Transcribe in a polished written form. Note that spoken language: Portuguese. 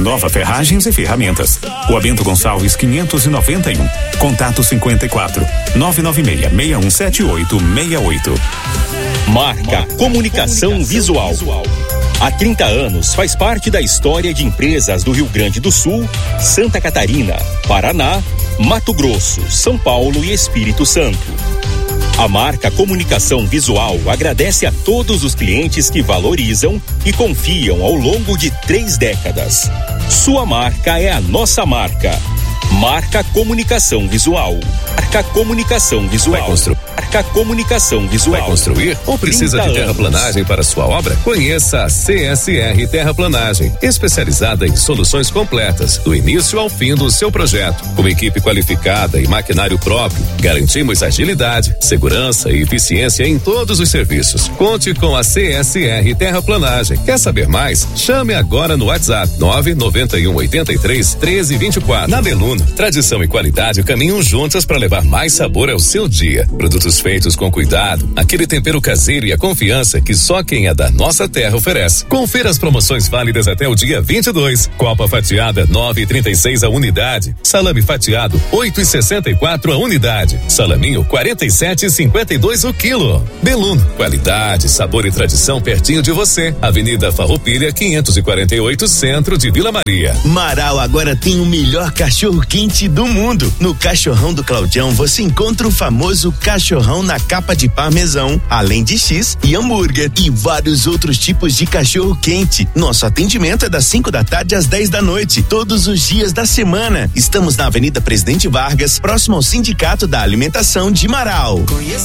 Nova Ferragens e Ferramentas. Rua Bento Gonçalves 591. Contato 54 996-617868. Marca Comunicação Visual. Há 30 anos faz parte da história de empresas do Rio Grande do Sul, Santa Catarina, Paraná, Mato Grosso, São Paulo e Espírito Santo. A marca Comunicação Visual agradece a todos os clientes que valorizam e confiam ao longo de 3 décadas. Sua marca é a nossa marca. Marca Comunicação Visual. Marca Comunicação Visual. Marca Comunicação Visual. Vai construir ou precisa de terraplanagem para sua obra? Conheça a CSR Terraplanagem, especializada em soluções completas, do início ao fim do seu projeto. Com equipe qualificada e maquinário próprio, garantimos agilidade, segurança e eficiência em todos os serviços. Conte com a CSR Terraplanagem. Quer saber mais? Chame agora no WhatsApp 991831324. Na Beluno, tradição e qualidade caminham juntas para levar mais sabor ao seu dia. Produtos feitos com cuidado, aquele tempero caseiro e a confiança que só quem é da nossa terra oferece. Confira as promoções válidas até o dia 22. Copa fatiada 9,36 a unidade. Salame fatiado 8,64 a unidade. Salaminho 47,52 o quilo. Beluno, qualidade, sabor e tradição pertinho de você. Avenida Farroupilha 548, centro de Vila Maria. Marau agora tem o melhor cachorro quente do mundo. No Cachorrão do Claudião você encontra o famoso cachorrão na capa de parmesão, além de X e hambúrguer e vários outros tipos de cachorro quente. Nosso atendimento é das 5 da tarde às 10 da noite, todos os dias da semana. Estamos na Avenida Presidente Vargas, próximo ao Sindicato da Alimentação de Marau.